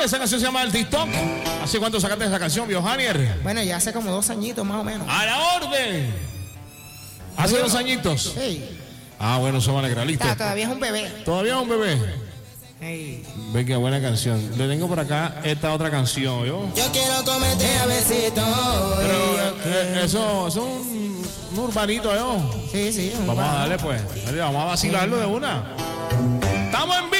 esa canción se llama El TikTok. ¿Hace cuánto sacaste esa canción, Biohanier? Bueno, ya hace como 2 añitos más o menos. ¡A la orden! ¿Hace 2 añitos? Sí. Ah, bueno, eso me alegra, listo. Todavía es un bebé. ¿Todavía es un bebé? Hey. Ven qué buena canción. Le tengo por acá esta otra canción, ¿yo? Yo quiero comerte a besitos. Pero eso es un urbanito, ¿yo? Sí, sí. Vamos a darle, pues. Vamos a vacilarlo de una. ¡Estamos en